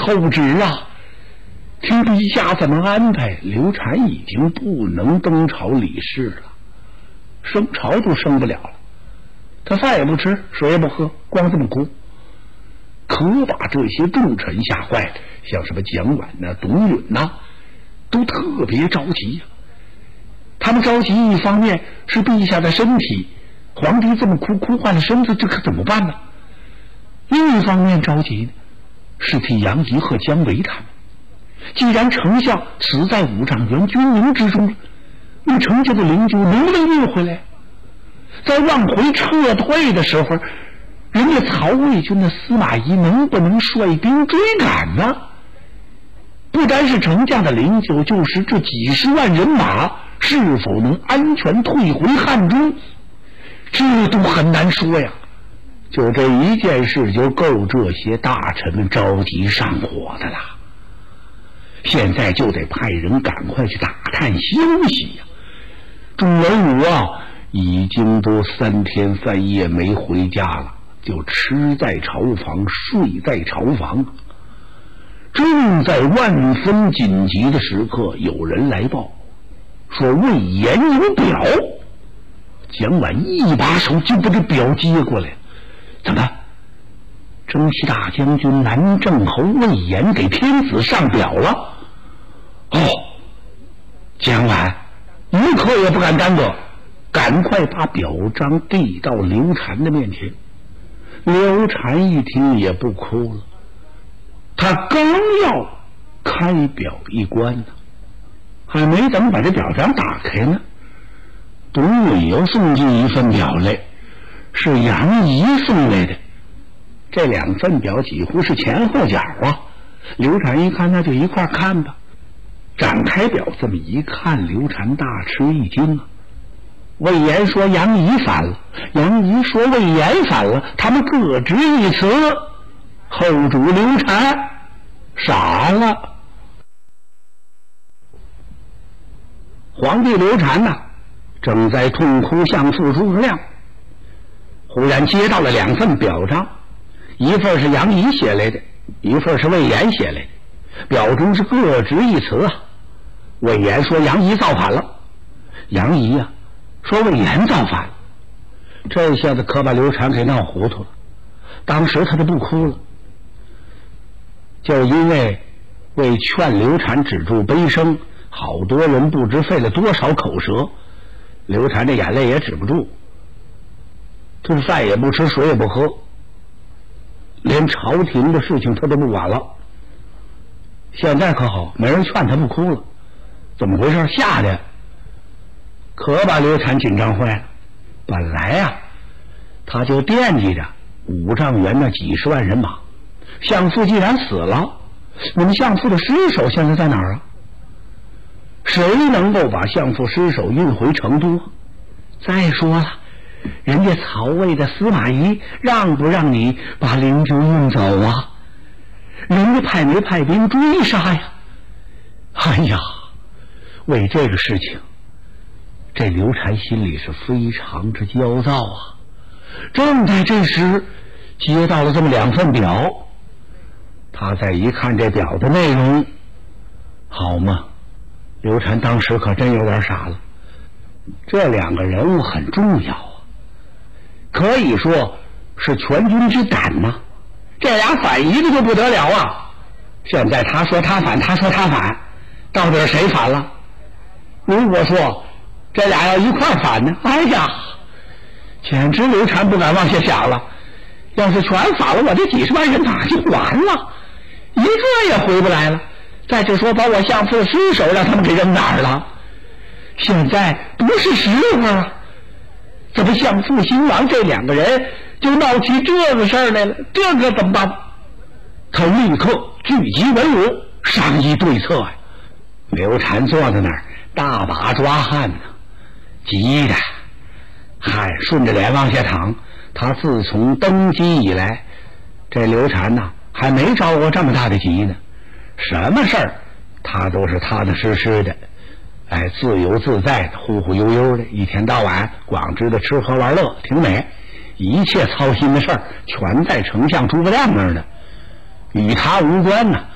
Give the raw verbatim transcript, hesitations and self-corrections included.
后旨啊，听陛下怎么安排，刘禅已经不能登朝理事了，升朝都升不了了。他饭也不吃，水也不喝，光这么哭，可把这些重臣吓坏了，像什么蒋琬呐、董允呐，都特别着急呀、啊。他们着急，一方面是陛下的身体，皇帝这么哭，哭坏了身子，这可怎么办呢？另一方面着急呢，是替杨仪和姜维他们。既然丞相死在五丈原军营之中了，那程家的灵柩能不能运回来？在往回撤退的时候，人家曹魏军的司马懿能不能率兵追赶呢？不单是丞相的灵柩，就是这几十万人马是否能安全退回汉中，这都很难说呀。就这一件事就够这些大臣们着急上火的了。现在就得派人赶快去打探消息呀、啊。众文武啊，已经都三天三夜没回家了，就吃在朝房，睡在朝房。正在万分紧急的时刻，有人来报说魏延有表。蒋琬一把手就把这表接过来，怎么？征西大将军南郑侯魏延给天子上表了？哦，蒋琬一刻也不敢耽搁，赶快把表彰递到刘禅的面前。刘禅一听也不哭了，他刚要开表一关呢，还没等把这表彰打开呢，董允又送进一份表来，是杨仪送来的。这两份表几乎是前后脚啊。刘禅一看，那就一块看吧。展开表这么一看，刘禅大吃一惊啊！魏延说杨仪反了，杨仪说魏延反了，他们各执一词。后主刘禅傻了。皇帝刘禅呢，正在痛哭相诉诸葛亮，忽然接到了两份表彰，一份是杨仪写来的，一份是魏延写来的。表中是各执一词啊。魏延说杨仪造反了，杨仪啊说魏延造反了。这下子可把刘禅给闹糊涂了。当时他就不哭了，就因为为劝刘禅止住悲声，好多人不知费了多少口舌，刘禅这眼泪也止不住，这饭也不吃，水也不喝，连朝廷的事情他都不管了。现在可好，没人劝他不哭了。怎么回事？吓的可把刘禅紧张坏了。本来呀、啊，他就惦记着五丈原那几十万人马，相父既然死了，那么相父的尸首现在在哪儿啊？谁能够把相父尸首运回成都？再说了，人家曹魏的司马懿让不让你把灵柩运走啊？人家派没派兵追杀呀？哎呀，为这个事情，这刘禅心里是非常之焦躁啊。正在这时，接到了这么两份表，他再一看这表的内容，好嘛，刘禅当时可真有点傻了。这两个人物很重要啊，可以说是全军之胆呐、啊。这俩反一个就不得了啊！现在他说他反，他说他反，到底是谁反了？如果说这俩要一块反呢，哎呀，简直刘禅不敢往下想了。要是全反了，我这几十万人马就完了，一个也回不来了。再者说，把我相父的尸首让他们给扔哪儿了？现在不是时候啊！怎么相父兴亡这两个人就闹起这个事儿来了？这可怎么办？他立刻聚集文武商议对策呀、啊。刘禅坐在那儿，大把抓汗呢，急的汗顺着脸往下淌。他自从登基以来，这刘禅呐、啊、还没着过这么大的急呢。什么事儿他都是踏踏实实的，哎，自由自在的，忽忽悠悠的，一天到晚光知道吃喝玩乐，挺美。一切操心的事儿全在丞相诸葛亮那儿呢，与他无关呢。